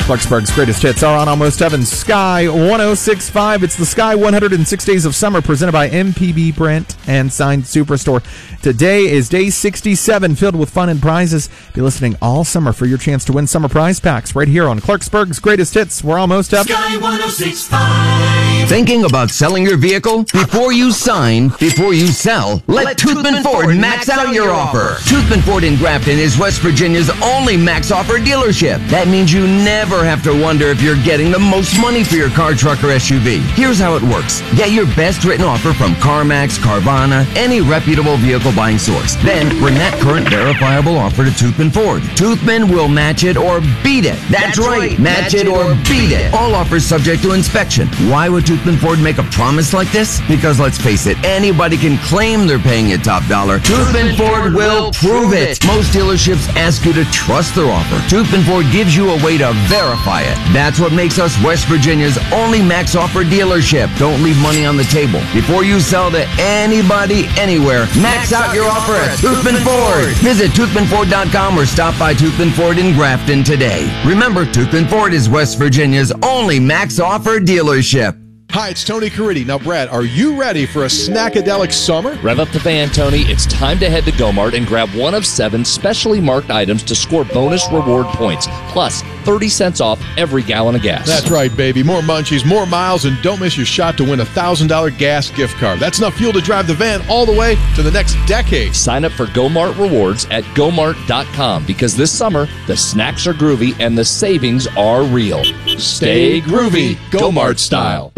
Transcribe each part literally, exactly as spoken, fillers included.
Clarksburg's greatest hits are on Almost Heaven. Sky one oh six point five. It's the Sky one hundred six Days of Summer presented by M P B Brent and Signed Superstore. Today is day sixty-seven, filled with fun and prizes. Be listening all summer for your chance to win summer prize packs right here on Clarksburg's greatest hits. We're Almost Heaven. Sky one oh six point five. Thinking about selling your vehicle? Before you sign, before you sell, let, let Toothman Ford, Ford max out your offer. Toothman Ford in Grafton is West Virginia's only max offer dealership. That means you never have to wonder if you're getting the most money for your car, truck, or S U V. Here's how it works. Get your best written offer from CarMax, Carvana, any reputable vehicle buying source. Then bring that current verifiable offer to Toothman Ford. Toothman will match it or beat it. That's, That's right. Match, match it or beat it. All offers subject to inspection. Why would Toothman Ford make a promise like this? Because let's face it, anybody can claim they're paying you top dollar. Toothman Ford will prove it. Most dealerships ask you to trust their offer. Toothman Ford gives you a way to verify it. That's what makes us West Virginia's only max offer dealership. Don't leave money on the table. Before you sell to anybody, anywhere, max out your offer at Toothman Ford. Visit Toothman Ford dot com or stop by Toothman Ford in Grafton today. Remember, Toothman Ford is West Virginia's only max offer dealership. Hi, it's Tony Caridi. Now, Brad, are you ready for a snackadelic summer? Rev up the fan, Tony. It's time to head to Go-Mart and grab one of seven specially marked items to score bonus reward points, plus thirty cents off every gallon of gas. That's right, baby. More munchies, more miles, and don't miss your shot to win a one thousand dollars gas gift card. That's enough fuel to drive the van all the way to the next decade. Sign up for Go-Mart Rewards at Go Mart dot com because this summer, the snacks are groovy and the savings are real. Stay groovy, Go-Mart style.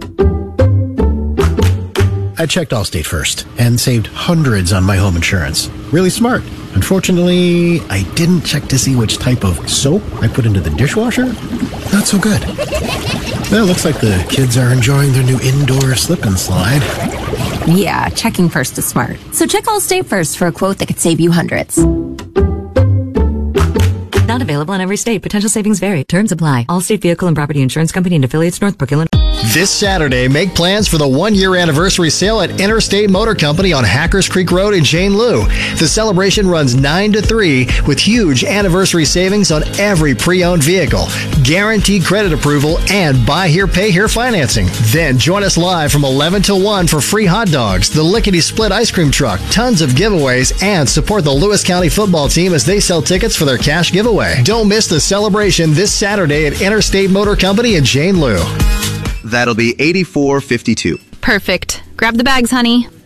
I checked Allstate first and saved hundreds on my home insurance. Really smart. Unfortunately, I didn't check to see which type of soap I put into the dishwasher. Not so good. Well, it looks like the kids are enjoying their new indoor slip and slide. Yeah, checking first is smart. So check Allstate first for a quote that could save you hundreds. Not available in every state. Potential savings vary. Terms apply. Allstate Vehicle and Property Insurance Company and affiliates, Northbrook, Illinois. This Saturday, make plans for the one-year anniversary sale at Interstate Motor Company on Hackers Creek Road in Jane Lou. The celebration runs nine to three with huge anniversary savings on every pre-owned vehicle, guaranteed credit approval, and buy here, pay here financing. Then join us live from eleven till one for free hot dogs, the Lickety Split ice cream truck, tons of giveaways, and support the Lewis County football team as they sell tickets for their cash giveaway. Don't miss the celebration this Saturday at Interstate Motor Company in Jane Lou. That'll be eighty-four fifty-two. Perfect. Grab the bags, honey.